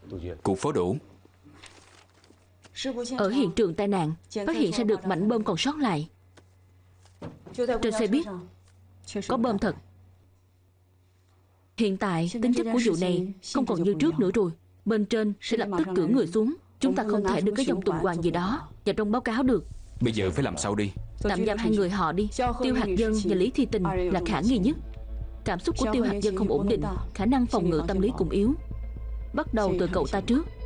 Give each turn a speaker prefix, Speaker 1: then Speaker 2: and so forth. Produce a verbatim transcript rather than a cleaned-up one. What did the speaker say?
Speaker 1: Cục phó đủ.
Speaker 2: Ở hiện trường tai nạn phát hiện ra được mảnh bom còn sót lại. Trên xe buýt có bom thật. Hiện tại tính chất của vụ này không còn như trước nữa rồi. Bên trên sẽ lập tức cử người xuống. Chúng ta không thể đưa cái dòng tuần hoàn gì đó vào trong báo cáo được.
Speaker 1: Bây giờ phải làm sao đi?
Speaker 2: Tạm giam hai người họ đi. Tiêu Hạt Dân và Lý Thi Tình là khả nghi nhất. Cảm xúc của Tiêu Hạt Dân không ổn định, khả năng phòng ngự tâm lý cũng yếu. Bắt đầu từ cậu ta trước.